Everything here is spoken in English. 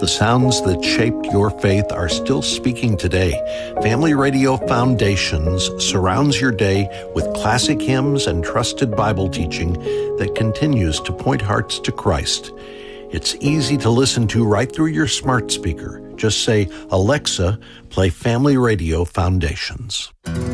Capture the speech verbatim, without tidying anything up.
The sounds that shaped your faith are still speaking today. Family Radio Foundations surrounds your day with classic hymns and trusted Bible teaching that continues to point hearts to Christ. It's easy to listen to right through your smart speaker. Just say, "Alexa, play Family Radio Foundations."